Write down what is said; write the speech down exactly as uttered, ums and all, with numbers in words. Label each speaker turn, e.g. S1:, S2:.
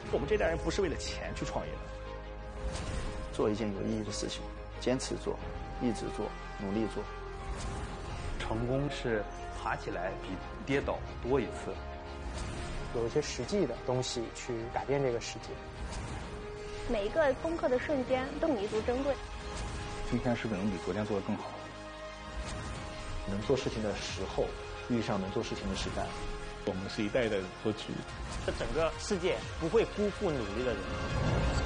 S1: 我们这代人不是为了钱去创业的，
S2: 做一件有意义的事情，坚持做，一直做，努力做。
S3: 成功是爬起来比跌倒多一次。
S4: 有一些实际的东西去改变这个世界。
S5: 每一个攻克的瞬间都弥足珍贵。
S6: 今天是不是能比昨天做得更好？
S7: 能做事情的时候遇上能做事情的时代。
S6: 我们是一代代做局，
S8: 这整个世界不会辜负努力的人。